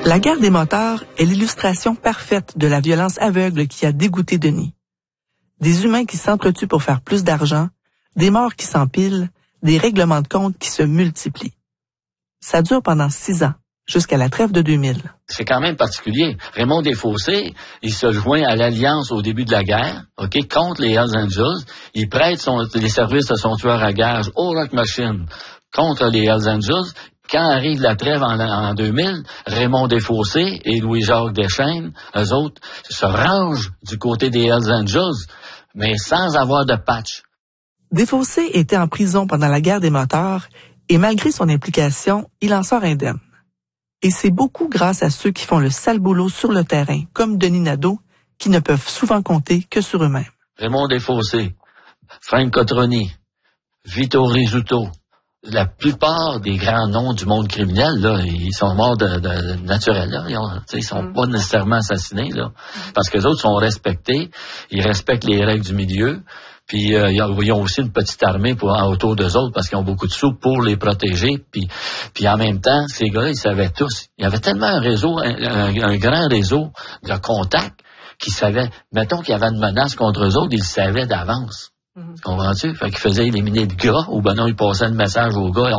La guerre des motards est l'illustration parfaite de la violence aveugle qui a dégoûté Denis. Des humains qui s'entretuent pour faire plus d'argent, des morts qui s'empilent, des règlements de compte qui se multiplient. Ça dure pendant 6 ans, jusqu'à la trêve de 2000. C'est quand même particulier. Raymond Desfossés, il se joint à l'Alliance au début de la guerre, contre les Hells Angels. Il prête les services de son tueur à gages au Rock Machine contre les Hells Angels. Quand arrive la trêve en 2000, Raymond Desfossés et Louis-Jacques Deschaines, eux autres, se rangent du côté des Hells Angels, mais sans avoir de patch. Desfossés était en prison pendant la guerre des motards et malgré son implication, il en sort indemne. Et c'est beaucoup grâce à ceux qui font le sale boulot sur le terrain, comme Denis Nadeau, qui ne peuvent souvent compter que sur eux-mêmes. Raymond Desfossés, Frank Cotroni, Vito Rizzuto, la plupart des grands noms du monde criminel, là, ils sont morts de naturel, là. Ils sont pas nécessairement assassinés, là. Parce que les autres sont respectés, ils respectent les règles du milieu, puis ils ont aussi une petite armée autour d'eux autres parce qu'ils ont beaucoup de sous pour les protéger, puis en même temps, ces gars-là, ils savaient tous. Il y avait tellement un réseau, un grand réseau de contacts qu'ils savaient, mettons qu'il y avait une menace contre eux autres, ils le savaient d'avance. Comprends-tu? Fait qu'ils faisaient éliminer le gars, ou ben non, ils passaient le message au gars.